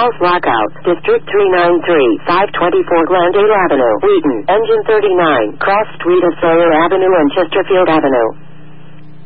House lockout. District 393, 524 Glendale Avenue, Wheaton. Engine 39, cross street of Sawyer Avenue and Chesterfield Avenue.